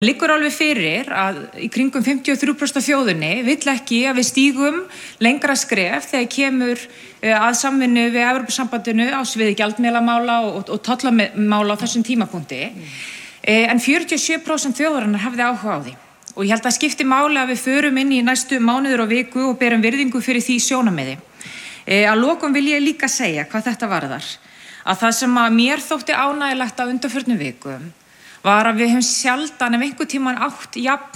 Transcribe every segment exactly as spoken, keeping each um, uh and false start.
Liggur alveg fyrir að í kringum fimmtíu og þrjú prósent af þjóðinni vill ekki að við stígum lengra skref þegar kemur að samvinnu við Evrópusambandinu á sviði gjaldmiðlamála og, og tollamála á þessum tímapunkti. Mm. En fjörutíu og sjö prósent þjóðarinnar hafði áhuga á því. Og ég held að skipti máli að við förum inn í næstu mánuður og viku og berum virðingu fyrir því sjónarmiði. Að lokum vil ég líka segja hvað þetta varðar. Að það sem að mér þótti ánægilegt á undanförnum vikum var að við höfum sjaldan ef einhvern tímann átt jafn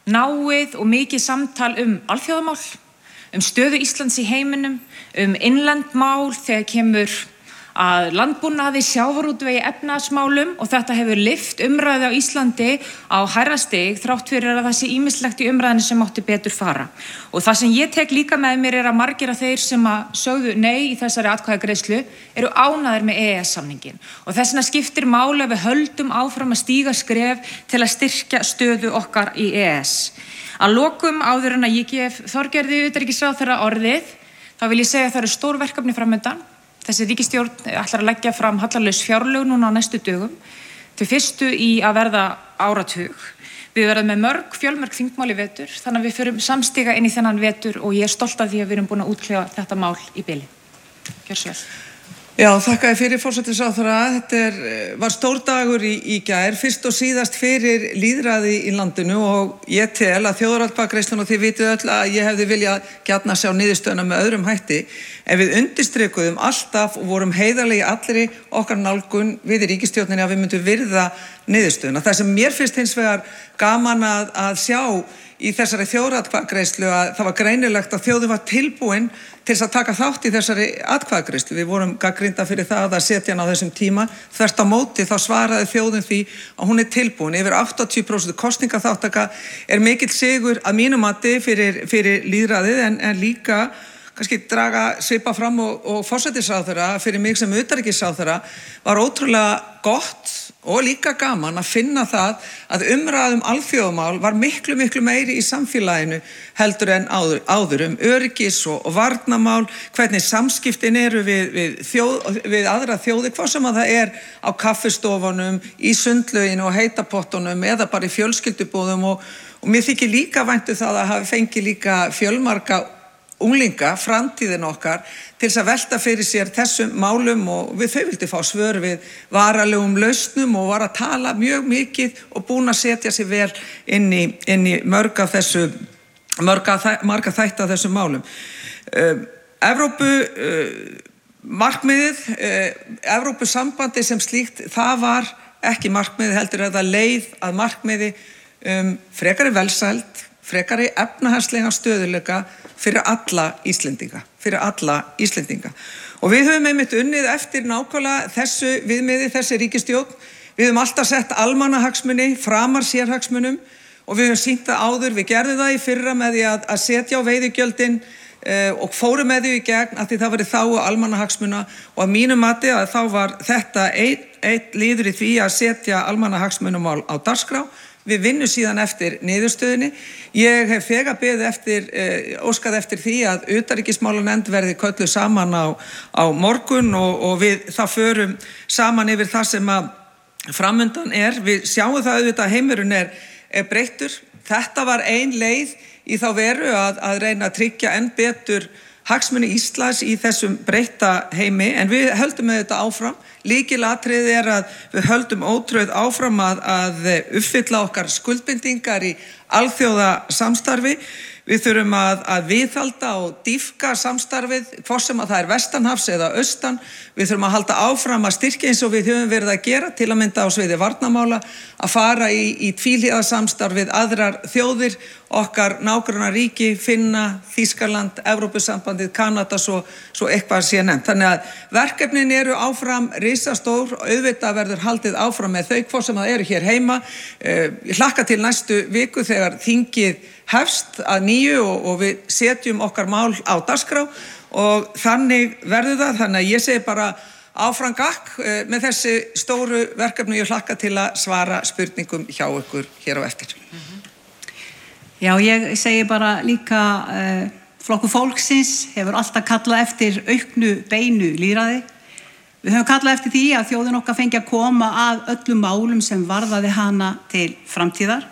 náið og mikið samtal um alþjóðamál, um stöðu Íslands í heiminum, um innlend mál þegar kemur að landbúnaði, sjávarútvegi, efnahagsmálum og þetta hefur lyft umræðu á Íslandi á hærra stig þrátt fyrir að það sé ýmislegt í umræðinu sem mátti betur fara. Og það sem ég tek líka með mér er að margir af þeir sem að sögðu nei í þessari atkvæðagreiðslu eru ánægðir með E E S-samningin. Og þess vegna skiptir máli að við höldum áfram að stíga skref til að styrkja stöðu okkar í E E S. Að lokum áður en að ég gef Þorgerði utanríkisráðherra orðið, þá vil ég segja að það eru stór verkefni framundan. Þessi ríkisstjórn ætlar að leggja fram hallalaus fjárlög núna á næstu dögum. Þau fyrstu í að verða áratug. Við verðum með mörg, fjölmörg þingmál í vetur, þannig að við förum samstiga inn í þennan vetur og ég er stolt af því að við erum búin að útkljá þetta mál í bili. Gjörðu svo vel. Já, þakka þér fyrir forsætisráðherra. Þetta er, var stór dagur í, í gær, fyrst og síðast fyrir lýðræði í landinu og ég tel að þjóðaratkvæðagreiðslan og þið vitið öll að ég hefði viljað gjarna sjá niðurstöðuna með öðrum hætti en við undirstrikuðum alltaf og vorum heiðarlega í allri okkar nálgun við í ríkisstjórninni að við myndum virða niðurstöðuna. Það sem mér finnst hins vegar gaman að, að sjá í þessari þjóðaratkvæðagreiðslu að það var greinilegt að þjóðin var tilbúin til þess að taka þátt í þessari atkvæðagreiðslu. Við vorum gagnrýndar fyrir það að setja hana á þessum tíma. Þvert á móti þá svaraði þjóðin því að hún er tilbúin. Yfir áttatíu prósent kosningaþátttaka er mikill sigur að mínu mati fyrir, fyrir lýðræðið en, en líka kannski draga svipa fram og, og forsætisráðherra fyrir mig sem utanríkisráðherra var ótrúlega gott og líka gaman að finna það að umræðum alþjóðamál var miklu, miklu meiri í samfélaginu heldur en áður, áður um öryggis og, og varnarmál, hvernig samskiptin eru við, við, þjóð, við aðra þjóði, hvað sem að það er á kaffistofunum, í sundlauginu og heitapottunum eða bara í fjölskyldubúðum og, og mér þykir líka væntu það að hafa fengið líka fjölmarga unglinga, framtíðin okkar, til þess að velta fyrir sér þessum málum og við þau vildi fá svör við varalegum lausnum og var að tala mjög mikið og búin að setja sig vel inn í, inn í mörg af þessu, mörga, marga þætti af þessum málum. Uh, Evrópu, uh, markmiðið, uh, Evrópusambandi sem slíkt, það var ekki markmiðið heldur að það leið að markmiði um frekari velsæld, frekari efnahagslega stöðuleika fyrir alla Íslendinga, fyrir alla Íslendinga. Og við höfum einmitt unnið eftir nákvæmlega þessu viðmiði, þessi ríkisstjórn. Við höfum alltaf sett almannahagsmuni framar sérhagsmunum og við höfum sýnt það áður, við gerðum það í fyrra með því að, að setja á veiðigjöldin uh, og fórum með því í gegn að því það var í þágu almannahagsmuna og að mínu mati að þá var þetta einn ein liður í því að setja almannahagsmunumál á dagskrá. Við vinnum síðan eftir niðurstöðunni. Ég hef þegar beðið eftir, eh, óskað eftir því að utanríkismálanefnd verði kölluð saman á, á morgun og, og við það förum saman yfir það sem að framundan er. Við sjáum það auðvitað að heimurinn er, er breyttur. Þetta var ein leið í þá veru að, að reyna að tryggja enn betur hagsmuni Íslands í þessum breytta heimi en við höldum með þetta áfram. Lykilatriði er að við höldum ótrauð áfram að, að uppfylla okkar skuldbindingar í alþjóðasamstarfi. Við þurfum að, að viðhalda og dýpka samstarfið, hvort sem að það er vestanhafs eða austan. Við þurfum að halda áfram að styrkja eins og við höfum verið að gera, til að mynda á sviði varnarmála, að fara í, í tvíhliða samstarf við aðrar þjóðir, okkar nágrannaríki, Finna, Þýskaland, Evrópusambandið, Kanada, svo, svo eitthvað sé nefnt. Þannig að verkefnin eru áfram risastór, auðvitað verður haldið áfram með þau, hvort sem það eru hér heima. Ég hlakka til næstu viku þegar þingið hefst að nýju og, og við setjum okkar mál á dagskrá og þannig verður það. Þannig að ég segi bara áfram gakk með þessi stóru verkefni og ég hlakka til að svara spurningum hjá ykkur hér á eftir. Já, ég segi bara líka uh, Flokkur fólksins hefur alltaf kallað eftir auknu beinu lýðræði. Við höfum kallað eftir því að þjóðin okkar fengi að koma að öllum málum sem varðaði hana til framtíðar.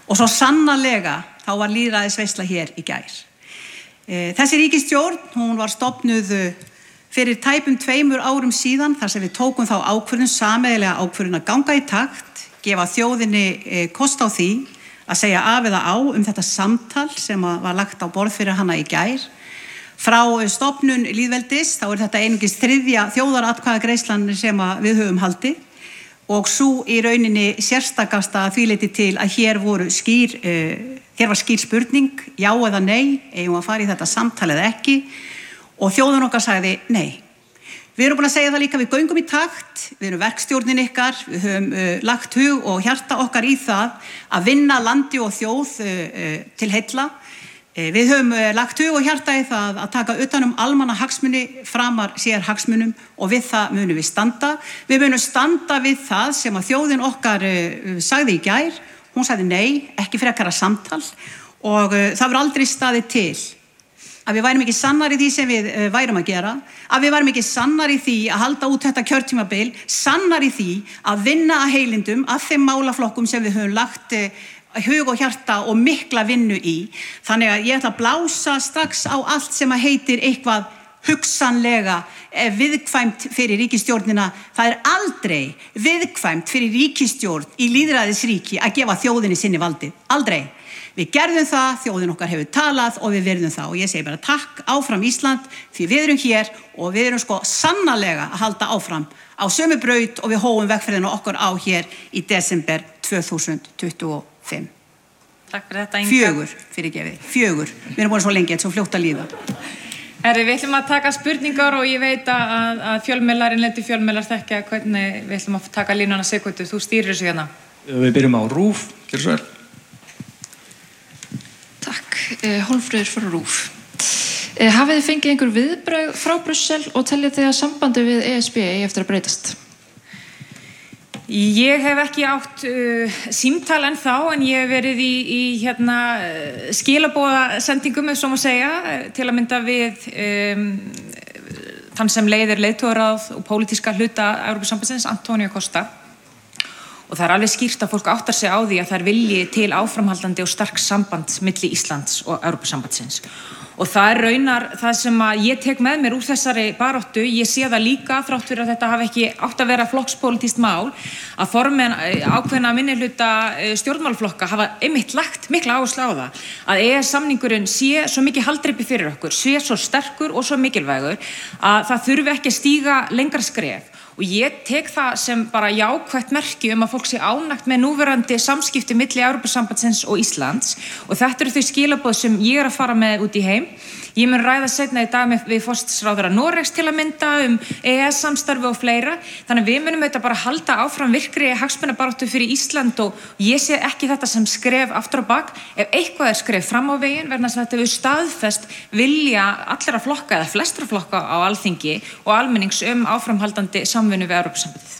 og svo sannarlega þá var lýðræðisveisla hér í gær. Þessi ríkisstjórn, hún var stofnuð fyrir tæpum tveimur árum síðan þar sem við tókum þá ákvörðun, sameiginlega ákvörðun að ganga í takt, gefa þjóðinni kost á því að segja af eða á um þetta samtal sem var lagt á borð fyrir hana í gær. Frá stofnun lýðveldis, þá er þetta einungis þriðja þjóðaratkvæðagreiðslan sem við höfum haldið og svo í rauninni sérstakasta því leyti til að hér voru skýr, uh, hér var skýr spurning, já eða nei, eigum að fara í þetta samtal eða ekki og þjóðin okkar sagði nei. Við erum búin að segja það líka, við göngum í takt, við erum verkstjórnin ykkar, við höfum uh, lagt hug og hjarta okkar í það að vinna landi og þjóð uh, uh, til heilla. Við höfum lagt hug og hjarta í það að taka utan um almanna hagsmuni framar sér hagsmunum og við það munum við standa. Við munum standa við það sem að þjóðin okkar uh, sagði í gær. Hún sagði nei, ekki frekara samtal og uh, það var aldrei staðið til að við værum ekki sannar í því sem við uh, værum að gera, að við værum ekki sannar í því að halda út þetta kjörtímabil, sannar í því að vinna að heilindum að þeim málaflokkum sem við höfum lagt uh, hug og hjarta og mikla vinnu í. Þannig að ég ætla að blása strax á allt sem að heitir eitthvað hugsanlega viðkvæmt fyrir ríkisstjórnina. Það er aldrei viðkvæmt fyrir ríkisstjórn í lýðræðisríki að gefa þjóðinni sinni valdið. Aldrei. Við gerðum það, þjóðin okkar hefur talað og við verðum það og ég segi bara takk áfram Ísland því við erum hér og við erum sko sannarlega að halda áfram á sömu braut og við hófum vegferðina okkar á hér í desember tvö þúsund tuttugu og fimm. Takk fyrir þetta, Inga. Fjögur, fyrir gefið. Fjögur. Við erum búin svo lengi, þetta er svo fljótt að líða. Herri, við ætlum að taka spurningar og ég veit að, að fjölmiðlar, innlendir fjölmiðlar þekkja hvernig við ætlum að taka línuna sekundu. Þú stýrir þessu hérna. Við byrjum á RÚV. Gjörðu svo vel. Takk. Hólmfríður frá RÚV. Hafið þið fengið einhver viðbrögð frá Brussel og teljið þið að sambandi við E S B eigi eftir að breytast? Ég hef ekki átt uh, símtal ennþá en ég hef verið í, í hérna, uh, skilabóðasendingum ef svo má segja til að mynda við um, þann sem leiðir leiðtogaráð og pólitíska hluta Evrópusambandsins, Antonio Costa og það er alveg skýrt að fólk áttar sig á því að það er vilji til áframhaldandi og sterk samband milli Íslands og Evrópusambandsins. Og það er raunar það sem að ég tek með mér úr þessari baráttu, ég sé það líka þrátt fyrir að þetta hafi ekki átt að vera flokkspólitískt mál, að formenn ákveðna minnihluta stjórnmálaflokka hafa einmitt lagt mikla áherslu á það, að E E S-samningurinn sé svo mikið haldreipi fyrir okkur, sé svo sterkur og svo mikilvægur að það þurfi ekki að stíga lengra skref. Og ég tek það sem bara jákvætt merki um að fólk sé ánægt með núverandi samskipti milli Evrópusambandsins og Íslands og þetta eru þau skilaboð sem ég er að fara með út í heim. Ég mun ræða seinna í dag með, við forsætisráðherra Noregs til að mynda um E E S-samstarfi og fleira. Þannig að við munum auðvitað bara halda áfram virkri hagsmunabaráttu fyrir Ísland og ég sé ekki þetta sem skref aftur á bak. Ef eitthvað er skref fram á veginn verðan þess að þetta við staðfest vilja allra flokka eða flestra flokka á Alþingi og almennings um áframhaldandi samvinnu við Evrópusambandið.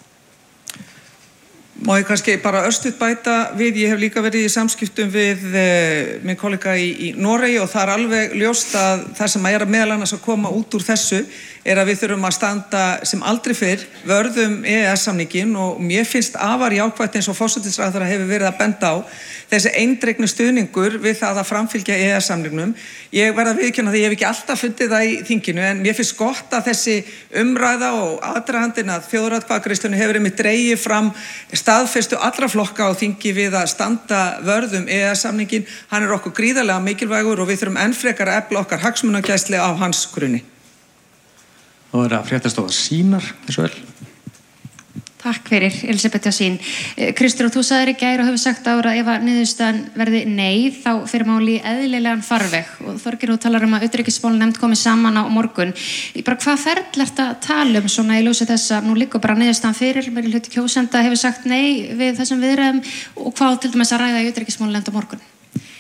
Má ég kannski bara örstutt bæta við, ég hef líka verið í samskiptum við eh, minn kollega í, í Noregi og það er alveg ljóst að það sem er að meðal annars að koma út úr þessu er að við þurfum að standa sem aldrei fyrr vörðum E E S-samninginn og mér finnst afar jákvætt eins og forsætisráðherra hefur verið að benda á þessi eindregnu stuðningur við það að framfylgja E E S-samningnum. Ég verð að viðurkenna því ég hef ekki alltaf fundið það í þinginu en mér finnst gott að þessi umræða og aðdragandinn að þjóðaratkvæðagreiðslunni hefur einmitt dregið fram staðfestu allra flokka á þingi við að standa vörðum E E S-samninginn. Hann er okkur gríðarlega mikilvægur og við þurfum enn frekar að efla okkar hagsmunagæslu á hans grunni. Og það er að fréttastofa Sýnar, þessu vel. Takk fyrir, Elisabeth Jásín. Kristur, og þú sagðir í gær og hefur sagt ára ef að niðurstaðan verði nei, þá fyrir máli í eðlilegan farveg og Þorgeir, þú talar um að utanríkismálanefnd komi saman á morgun. Bara hvað ferli ertu að tala um svona í ljósi þess að nú liggur bara niðurstaðan fyrir, meirihluti kjósenda hefur sagt nei við þessum viðræðum og hvað til dæmis að ræða í utanríkismálanefnd á morgun?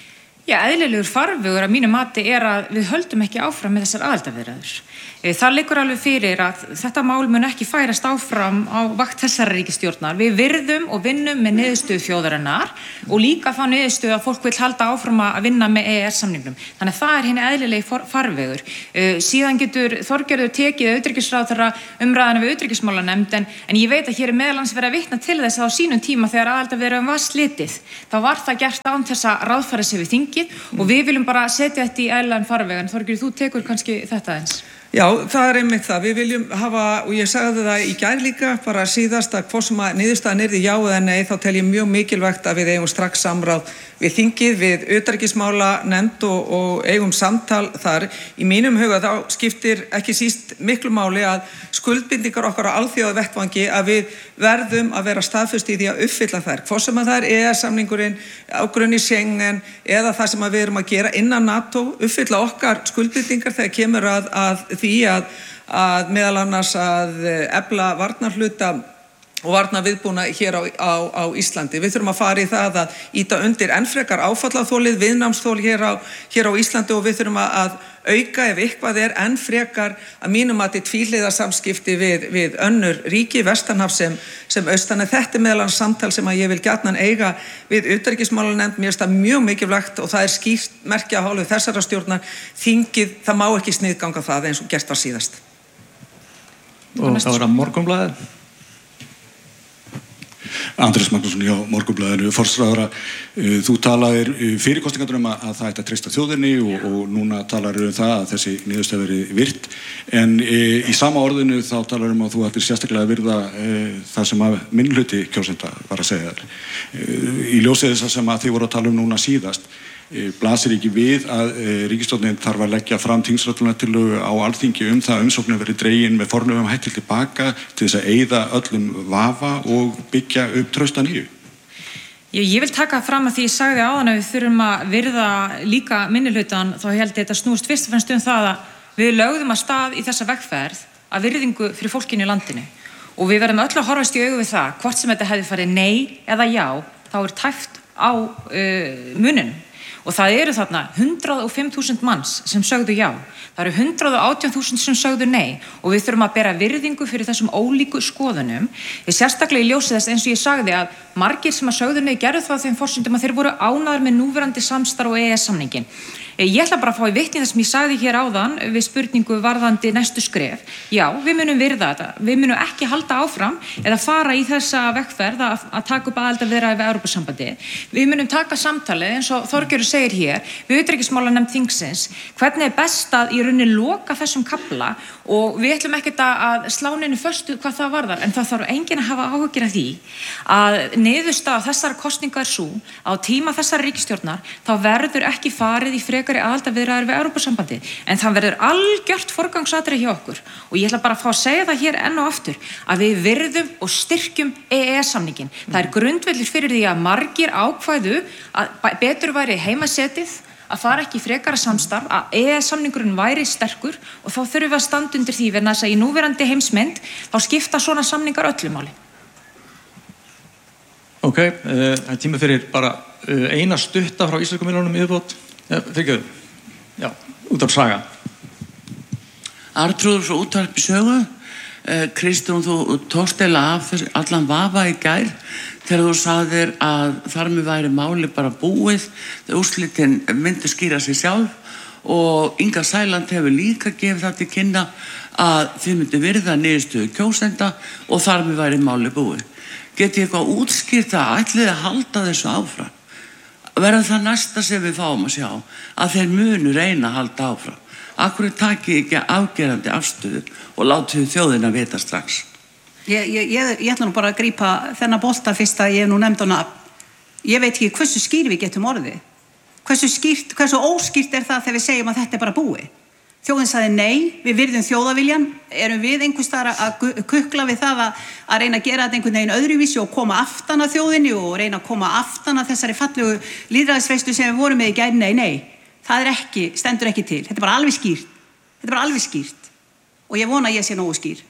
Já, eðlilegur farvegur að mínu mati er að við höldum ekki áfram með þessar aðildarviðræður. Það liggur alveg fyrir að þetta mál mun ekki færast áfram á vakt þessara ríkisstjórnar. Við virðum og vinnum með niðurstöðu þjóðarinnar og líka þá niðurstöðu að fólk vil halda áfram að vinna með E E S-samningnum. Þannig að það er hinn eðlilegi farvegur. Síðan getur Þorgerður tekið utanríkisráðherra umræðuna við utanríkismálanefnd en, en ég veit að hér er meðal annars verið að vitna til þess að á sínum tíma þegar aðildarviðræðum var slitið, þá var það gert án þess að ráðfæra sig við þingið og við viljum bara setja þetta í eðlilegan farveg. En Þorgerður, þú tekur kannski þetta eins. Já, það er einmitt það. Við viljum hafa, og ég sagði það í gær líka, bara síðast að hvort sem að niðurstaðan yrði já eða nei, þá tel ég mjög mikilvægt að við eigum strax samráð við þingið, við utanríkismálanefnd og, og eigum samtal þar. Í mínum huga þá skiptir ekki síst miklu máli að skuldbindingar okkar á alþjóðavettvangi að við verðum að vera staðföst í því að uppfylla þær. Hvort sem að það er E E S-samningurinn á grunni Schengen eða það sem að við erum að gera innan NATO, uppfylla okkar skuldbindingar þegar kemur að, að því að, að meðal annars að efla varnarhluta og varna viðbúna hér á, á, á Íslandi. Við þurfum að fara í það að íta undir enn frekar áfallaþolið, viðnámsþol hér á, hér á Íslandi og við þurfum að, að auka ef eitthvað er enn frekar að mínum að þetta tvíhliða samskipti við, við önnur ríki, vestanhaf sem, sem austan. Þetta er meðal annars samtal sem að ég vil gjarnan eiga við utanríkismálanefnd. Mér finnst það mjög mikilvægt og það er skýrt merki af hálfu þessara stjórnar. Þingið, það má ekki sniðganga það eins og gert var síðast. Og það var að Morgunblaðið. Andrés Magnússon hjá Morgunblaðinu. Forsætisráðherra, þú talaðir fyrir kosningarnar um að það ætti að treysta þjóðinni og, og núna talar um það að þessi niðurstaða verið virt, en e, í sama orðinu þá talar um að þú ættir sérstaklega að virða e, það sem að minnihluti kjósenda var að segja þér. E, í ljósið þess að sem að þið voru að tala um núna síðast, blasir ekki við að ríkisstjórnin þarf að leggja fram þingsályktunartillögu á Alþingi um það að umsóknin verið dregin með formlegum hætti tilbaka til þess að eyða öllum vafa og byggja upp traust að nýju? Ég, ég vil taka fram að því ég sagði áðan að við þurfum að virða líka minnihlutann, þá held ég þetta snúst fyrst og fremst um það að við lögðum að stað í þessa vegferð að virðingu fyrir fólkinu í landinu og við verðum öll að horfast í augu við það, hvort sem þetta hefði farið nei eða já, þá er tæft á uh, muninum. Og það eru þarna hundrað og fimm þúsund manns sem sögðu já. Það eru hundrað og átján þúsund sem sögðu nei og við þurfum að bera virðingu fyrir þessum ólíku skoðunum. Við sérstaklega í ljósi þess eins og ég sagði að margir sem að sögðu nei gerðu það þeim forsendum að þeir voru ánægðir með núverandi samstarf og E E S-samningin. Ég ætla bara að fá í vitni það sem ég sagði hér áðan við spurningu varðandi næstu skref. Já, við munum virða þetta. Við munum ekki halda áfram eða fara í þessa vegferð að, að taka upp aðildarviðræður við Evrópusambandið. Við munum taka samtalið eins og Þorgerður segir hér við utanríkismálanefnd þingsins. Hvernig er best að í rauninni loka þessum kafla og við ætlum ekkert að slá neinu föstu hvað það varðar, en það þarf enginn að hafa áhyggjur af því að niðurstaða þessara kosninga er sú á tíma þessara ríkisstjórnar þá verður ekki farið í frekari aðildarviðræður við Evrópusambandið, en það verður algjört forgangsatriði hjá okkur og ég ætla bara að fá að segja það hér enn og aftur að við virðum og styrkjum E E S-samningin. Það er grundvöllur fyrir því að margir ákvæðu að betur væri heimasetið að fara ekki í frekara samstarf, að E E S-samningurinn væri sterkur og þá þurfum við að standa undir því vegna þess að í núverandi heimsmynd þá skipta svona samningar öllu máli. Ok, það uh, er tíma fyrir bara uh, eina stutta frá íslensku milljónum yfirbót. Ja, fyrir já, út af saga. Arnþrúður frá útvarpi sögu. Uh, Kristrún, þú tókst eða af allan vafa í gær þegar þú sagðir að þar með væri máli bara búið, þegar úrslitin myndi skýra sig sjálf og Inga Sæland hefur líka gefið það til kynna að þið myndi virða niðurstöðu kjósenda og þar með væri máli búið. Get ég eitthvað útskýrt að ætlið að halda þessu áfram? Verða það næsta sem við fáum að sjá að þeir munu reyna að halda áfram? Akkur takið ekki afgerandi afstöðu og látið þjóðina vita strax? Ég, ég, ég, ég ætla nú bara að grípa þennan bolta fyrst að ég hef nú nefnd hana. Ég veit ekki hversu skýr við getum orðið. Hversu skýrt, hversu óskýrt er það þegar við segjum að þetta er bara búið? Þjóðin sagði nei, við virðum þjóðaviljan, erum við einhvers staðar að kukla við það að, að reyna að gera þetta einhvern veginn öðruvísi og koma aftan að þjóðinni og reyna að koma aftan að þessari fallegu lýðræðisveislu sem við vorum með í gær? Nei, nei, það er ekki, stendur ekki til. Þetta er bara alveg skýrt. Þetta er bara alveg skýrt. Og ég vona að ég sé nógu skýr.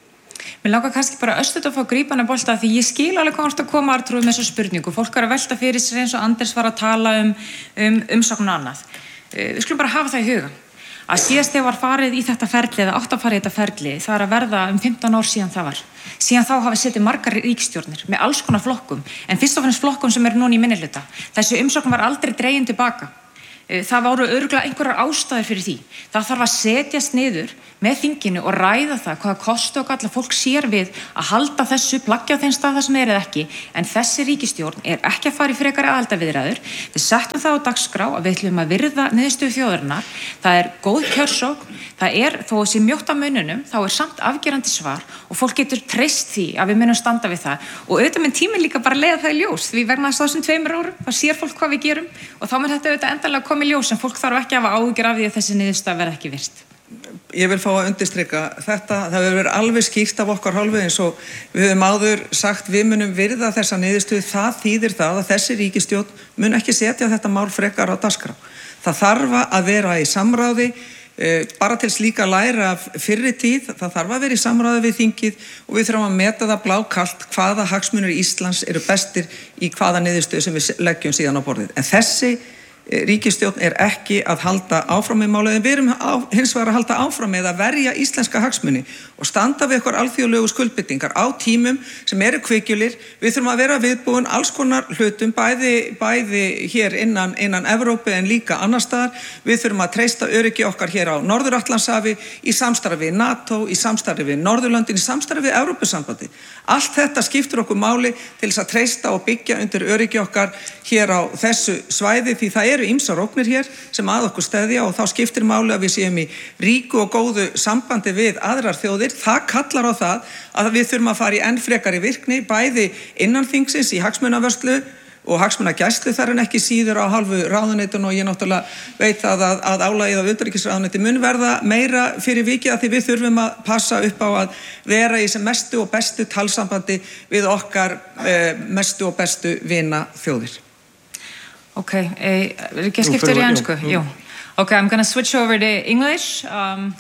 Mér langar kannski bara östuð að fá grípana bolta því ég skil alveg hvað að koma Artrúð með þessu spurningu. Fólk er að velta fyrir sér eins og Anders var að tala um, um umsókn og annað. Við skulum bara hafa það í huga. Að síðast þegar var farið í þetta ferli eða átt að fara í þetta ferli, það er að verða um fimmtán ár síðan það var. Síðan þá hafa setið margar ríkisstjórnir með alls konar flokkum, en fyrst og fremst flokkum sem eru núna í minnihluta. Þessi umsókn var aldrei dregin tilbaka. Það voru örugglega einhverjar ástæður fyrir því. Það þarf að setjast niður með þinginu og ræða það hvaða kosti og galla fólk sér við að halda þessu, plaggja á þeim stað það sem er eða ekki. En þessi ríkisstjórn er ekki að fara í frekari aðildarviðræður. Við settum það á dagskrá að við ætlum að virða niðurstöðu þjóðarinnar. Það er góð kjörsókn. Það er, þó að sé mjótt á mununum, þá er samt afgerandi svar og fólk getur treyst því að við munum standa við það. Og auðvitað mun tíminn líka bara leiða það í ljós. Því vegna þess að þessum tveimur árum, það sér fólk hvað við gerum og þá mun þetta auðvitað endanlega koma í ljós en fólk þarf ekki að hafa áhyggjur af því að þessi niðurstaða verði ekki virt. Ég vil fá að undirstrika þetta, það hefur verið alveg skýrt af okkar hálfu eins og við höfum áður sagt við munum virða þessa niðurstöðu, það þýðir það að þessi ríkisstjórn mun ekki setja þetta mál frekar á dagskrá. Það þarf að vera í samráði, bara til slíka læra af fyrri tíð, það þarf að vera í samráði við þingið og við þurfum að meta það blákalt hvaða hagsmunir Íslands eru bestir í hvaða niðurstöðu sem við leggjum síðan á borðið. En þessi ríkisstjórn er ekki að halda áfram með málið, en við erum á, hins vegar að halda áfram með að verja íslenska hagsmuni og standa við okkar alþjóðlegu skuldbindingar á tímum sem eru kvikjulir. Við þurfum að vera viðbúin alls konar hlutum, bæði, bæði hér innan, innan Evrópu en líka annar staðar. Við þurfum að treysta öryggi okkar hér á Norður-Atlantshafi, í samstarfi við NATO, í samstarfi við Norðurlöndin, í samstarfi við Evrópusambandi. Allt þetta skiptir okkur máli til þess að treysta og byggja undir öryggi okkar hér á þessu svæði því það eru ýmsar ógnir hér sem að okkur steðja og þá skiptir máli að við séum í ríku og góðu sambandi við aðrar þjóðir. Það kallar á það að við þurfum að fara í enn frekari virkni bæði innan þingsins í hagsmunavörslu og hagsmunagæslu þar en ekki síður á hálfu ráðuneytun og ég náttúrulega veit að, að, að álagið af utanríkisráðuneyti mun verða meira fyrir vikið að því við þurfum að passa upp á að vera í sem mestu og bestu talsambandi við okkar eh, mestu og bestu vina þjóðir. Okay, uh, get skip to the answer. Jú. Okay, I'm going to switch over to English. Um,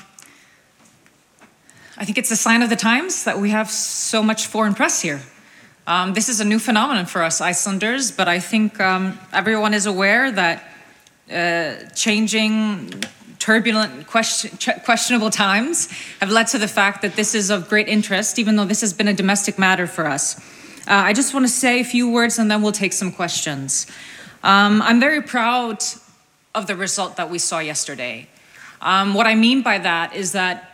I think it's a sign of the times that we have so much foreign press here. Um, this is a new phenomenon for us Icelanders, but I think um, everyone is aware that uh, changing, turbulent, question, questionable times have led to the fact that this is of great interest, even though this has been a domestic matter for us. Uh, I just want to say a few words and then we'll take some questions. Um, I'm very proud of the result that we saw yesterday. Um, what I mean by that is that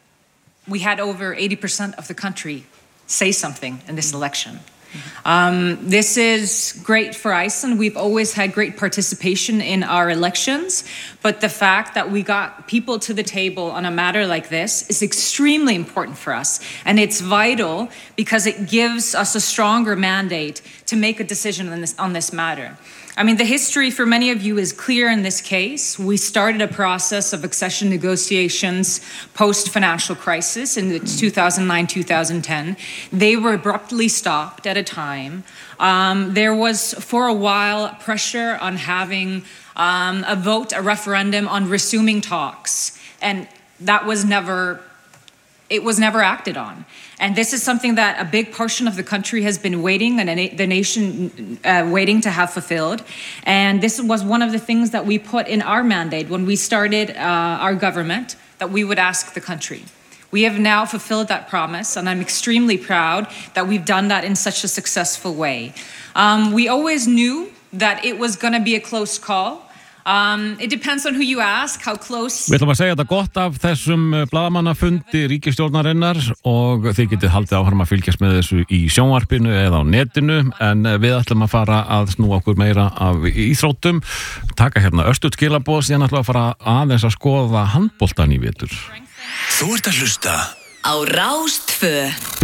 we had over eighty percent of the country say something in this election. Um, this is great for Iceland. We've always had great participation in our elections, but the fact that we got people to the table on a matter like this is extremely important for us, and it's vital because it gives us a stronger mandate to make a decision on this, on this matter. I mean, the history for many of you is clear in this case. We started a process of accession negotiations post-financial crisis in two thousand nine, two thousand ten. They were abruptly stopped at a time. Um, there was, for a while, pressure on having um, a vote, a referendum on resuming talks. And that was never, it was never acted on. And this is something that a big portion of the country has been waiting, and the nation uh, waiting to have fulfilled. And this was one of the things that we put in our mandate when we started uh, our government, that we would ask the country. We have now fulfilled that promise, and I'm extremely proud that we've done that in such a successful way. Um, we always knew that it was going to be a close call. Um, it depends on who you ask, how close. Við ætlum að segja þetta gott af þessum blaðamannafundi ríkisstjórnarinnar og þið getið haldið áfram að fylgjast með þessu í sjónvarpinu eða á netinu, en við ætlum að fara að snúa okkur meira af íþróttum, taka hérna örstutt skilaboð, síðan ætlum að fara aðeins að skoða handboltan í vetur. Þú ert að hlusta á Rás tvö.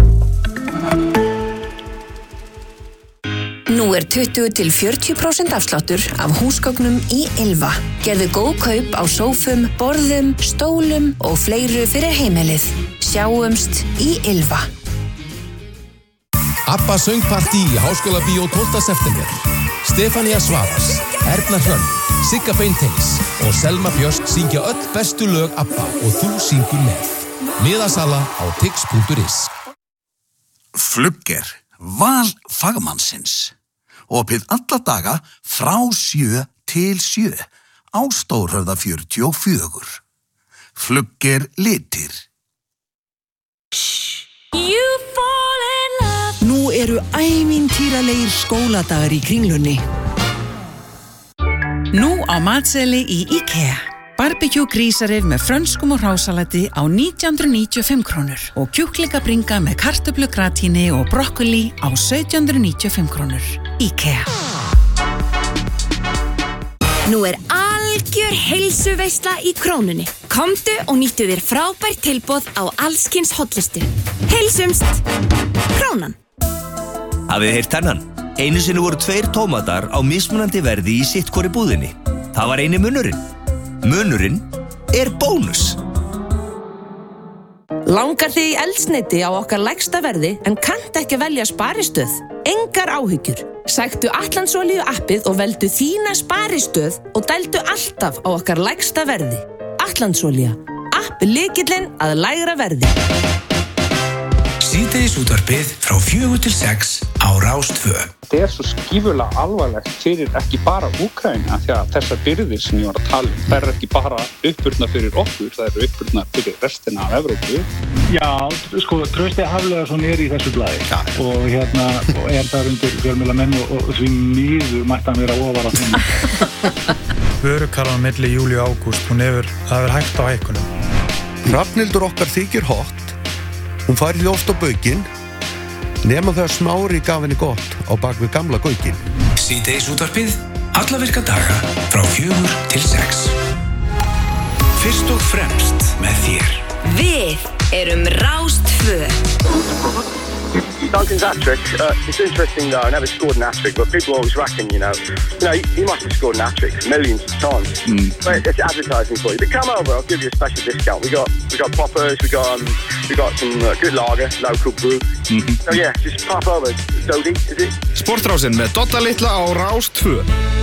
Nú er tuttugu til fjörutíu prósent afsláttur af húsgögnum í Ylva. Gerðu góð kaup á sófum, borðum, stólum og fleiru fyrir heimilið. Sjáumst í Ylva. Abba söngpartí í Háskólabíó tólfta september. Stefania Svavars, Erna Hrönn, Sigga Beinteins og Selma Björk syngja öll bestu lög Abba og þú syngur með. Miðasala á tix punktur is. Flugger, val fagmannsins. Opið alla daga frá sjö til sjö á Stórhöfða fjörutíu og fjögur. Flugger litir. Nú eru ævintýralegir skóladagar í Kringlunni. Nú á matseli í IKEA. Barbecue grísarif með frönskum og hrásalati á nítján hundruð níutíu og fimm krónur og kjúklingabringa með kartöflugratíni og brokkoli á sautján hundruð níutíu og fimm krónur. IKEA. Nú er algjör heilsuveisla í Krónunni. Komdu og nýttu þér frábært tilboð á allskyns hollustu. Heilsumst! Krónan. Hafið heyrt þennan? Einu sinni voru tveir tómatar á mismunandi verði í sitt hvori búðinni. Það var eini munurinn. Munurinn er bónus. Langar þig í eldsneyti á okkar lægsta verði en kannt ekki velja sparistöð? Engar áhyggjur. Sæktu Atlandsolíu appið og veldu þína sparistöð og dældu alltaf á okkar lægsta verði. Atlandsolía. App lykillinn að lægra verði. Síðdegisútvarpið frá fjögur til sex á Rás tvö. Þetta er svo skífulega alvarlegt fyrir ekki bara Úkraínu, því að þessar byrðir sem ég var að tala um, það er ekki bara uppurnar fyrir okkur, það eru uppurnar fyrir restina af Evrópu. Já, sko, Trausti Hafliðason er í þessu blaði ja. og hérna og er þar undir fjölmiðlamenn og, og því miður mætti hann vera ofar á þeim. Vörukarfan milli júlí og ágúst, hún hefur, það hefur hægt á hækkunum. Hrafnhildur okkar þykir hot, hún fær ljóst á baukinn, nema þegar Smári gaf henni gott á bak við gamla gaukinn. Síðdegisútvarpið, alla virka daga frá fjögur til sex. Fyrst og fremst með þér. Við erum Rás tvö. Duncan's hat-trick, uh, it's interesting though, I never scored an hat-trick, but people always reckon, you know, you know, he, he must have scored an hat-trick millions of times. Mm. But it's advertising for you. But come over, I'll give you a special discount. We got we got poppers, we got um, we got some uh, good lager, local brew. Mm-hmm. So yeah, just pop over. Dodie, is it? Sportrásin með Dodda litla á Rás tvö.